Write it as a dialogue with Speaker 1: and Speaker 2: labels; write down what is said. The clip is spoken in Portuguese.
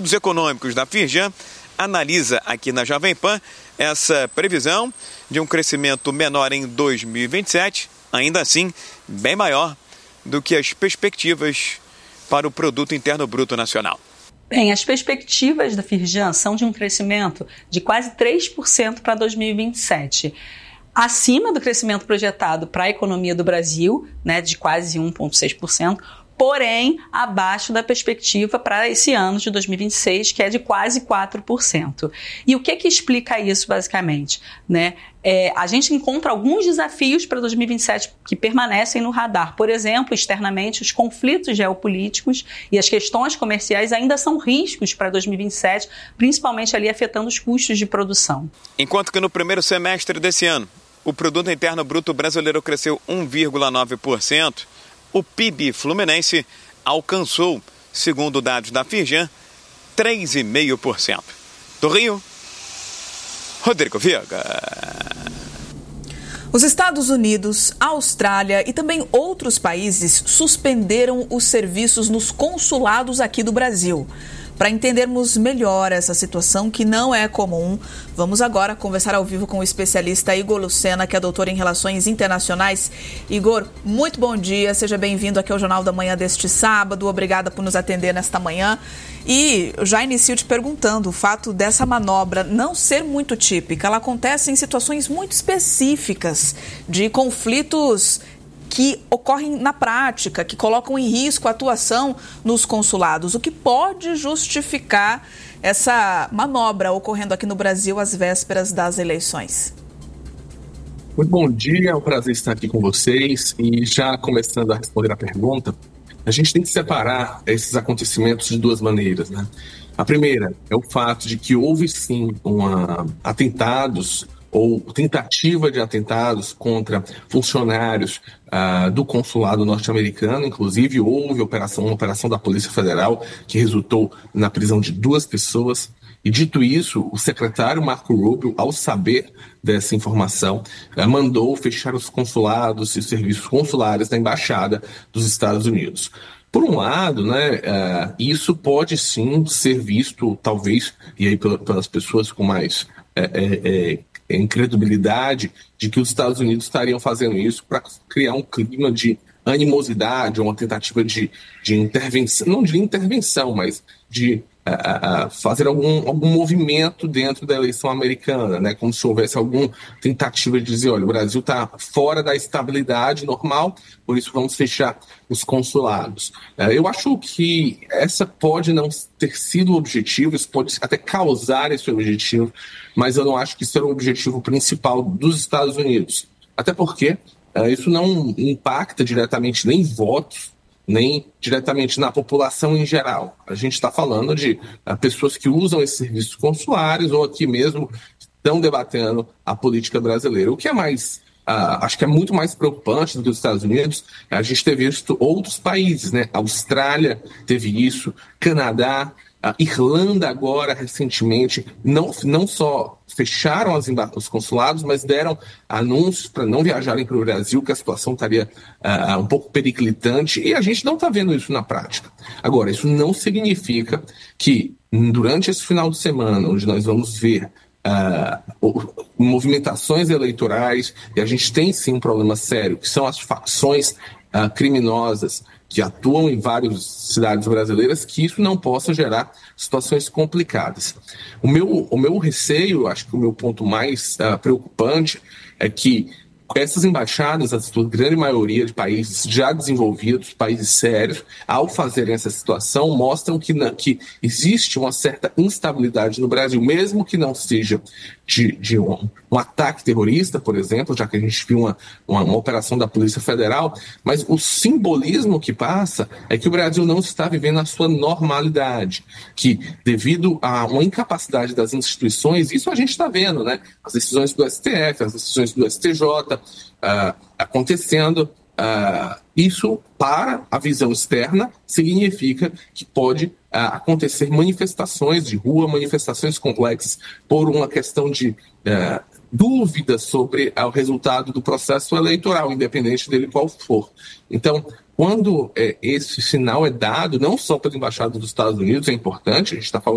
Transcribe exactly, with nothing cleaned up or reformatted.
Speaker 1: Estudos Econômicos da Firjan analisa aqui na Jovem Pan essa previsão de um crescimento menor em dois mil e vinte e sete, ainda assim bem maior do que as perspectivas para o Produto Interno Bruto Nacional.
Speaker 2: Bem, as perspectivas da Firjan são de um crescimento de quase três por cento para dois mil e vinte e sete, acima do crescimento projetado para a economia do Brasil, né, de quase um vírgula seis por cento, porém abaixo da perspectiva para esse ano de dois mil e vinte e seis, que é de quase quatro por cento. E o que que explica isso, basicamente? Né? É, a gente encontra alguns desafios para dois mil e vinte e sete que permanecem no radar. Por exemplo, externamente, os conflitos geopolíticos e as questões comerciais ainda são riscos para dois mil e vinte e sete, principalmente ali afetando os custos de produção.
Speaker 1: Enquanto que no primeiro semestre desse ano, o Produto Interno Bruto brasileiro cresceu um vírgula nove por cento, o P I B fluminense alcançou, segundo dados da Firjan, três vírgula cinco por cento. Do Rio, Rodrigo Viega.
Speaker 3: Os Estados Unidos, a Austrália e também outros países suspenderam os serviços nos consulados aqui do Brasil. Para entendermos melhor essa situação, que não é comum, vamos agora conversar ao vivo com o especialista Igor Lucena, que é doutor em Relações Internacionais. Igor, muito bom dia, seja bem-vindo aqui ao Jornal da Manhã deste sábado, obrigada por nos atender nesta manhã. E já inicio te perguntando, o fato dessa manobra não ser muito típica, ela acontece em situações muito específicas de conflitos que ocorrem na prática, que colocam em risco a atuação nos consulados. O que pode justificar essa manobra ocorrendo aqui no Brasil às vésperas das eleições?
Speaker 4: Muito bom dia, é um prazer estar aqui com vocês. E já começando a responder a pergunta, a gente tem que separar esses acontecimentos de duas maneiras, né? A primeira é o fato de que houve sim uma, atentados ou tentativa de atentados contra funcionários uh, do consulado norte-americano. Inclusive, houve operação, uma operação da Polícia Federal que resultou na prisão de duas pessoas. E, dito isso, o secretário Marco Rubio, ao saber dessa informação, uh, mandou fechar os consulados e serviços consulares da Embaixada dos Estados Unidos. Por um lado, né, uh, isso pode sim ser visto, talvez, e aí pelas pessoas com mais é, é, é, incredulidade, de que os Estados Unidos estariam fazendo isso para criar um clima de animosidade, ou uma tentativa de, de intervenção, não de intervenção, mas de uh, uh, fazer algum, algum movimento dentro da eleição americana, né? Como se houvesse alguma tentativa de dizer, olha, o Brasil está fora da estabilidade normal, por isso vamos fechar os consulados. Uh, eu acho que essa pode não ter sido o objetivo, isso pode até causar esse objetivo, mas eu não acho que isso era o objetivo principal dos Estados Unidos. Até porque uh, isso não impacta diretamente nem votos, nem diretamente na população em geral. A gente está falando de uh, pessoas que usam esses serviços consulares ou aqui mesmo estão debatendo a política brasileira. O que é mais, uh, acho que é muito mais preocupante do que os Estados Unidos, a gente ter visto outros países, né? A Austrália teve isso, Canadá, a Irlanda agora, recentemente, não, não só fecharam as emba- os consulados, mas deram anúncios para não viajarem para o Brasil, que a situação estaria uh, um pouco periclitante, e a gente não está vendo isso na prática. Agora, isso não significa que durante esse final de semana, onde nós vamos ver uh, movimentações eleitorais, e a gente tem sim um problema sério, que são as facções uh, criminosas que atuam em várias cidades brasileiras, que isso não possa gerar situações complicadas. O meu, o meu receio, acho que o meu ponto mais uh, preocupante é que essas embaixadas, a sua grande maioria de países já desenvolvidos, países sérios, ao fazerem essa situação, mostram que, na, que existe uma certa instabilidade no Brasil, mesmo que não seja de, de um, um ataque terrorista, por exemplo, já que a gente viu uma, uma, uma operação da Polícia Federal, mas o simbolismo que passa é que o Brasil não está vivendo a sua normalidade, que devido a uma incapacidade das instituições, isso a gente está vendo, né? As decisões do S T F, as decisões do S T J, Uh, acontecendo, uh, isso para a visão externa significa que pode uh, acontecer manifestações de rua, manifestações complexas por uma questão de uh, dúvida sobre uh, o resultado do processo eleitoral, independente dele qual for. Então, quando uh, esse sinal é dado, não só pela Embaixada dos Estados Unidos, é importante, a gente está falando